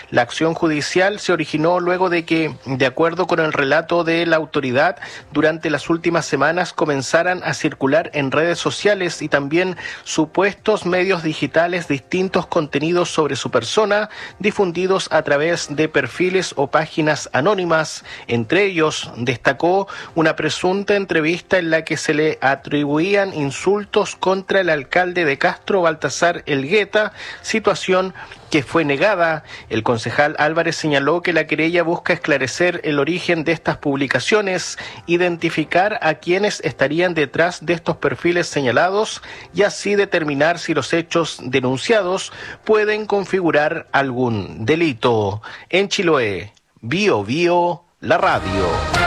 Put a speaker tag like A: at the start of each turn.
A: La acción judicial se originó luego de que, de acuerdo con el relato de la autoridad, durante las últimas semanas comenzaran a circular en redes sociales y también supuestos medios digitales distintos contenidos sobre su persona, difundidos a través de perfiles o páginas anónimas. Entre ellos, destacó una presunta entrevista en la que se le atribuían insultos contra el alcalde de Castro, Baltasar Elgueta, situación que fue negada. El concejal Álvarez señaló que la querella busca esclarecer el origen de estas publicaciones, identificar a quienes estarían detrás de estos perfiles señalados y así determinar si los hechos denunciados pueden configurar algún delito. En Chiloé, Bio Bio, la radio.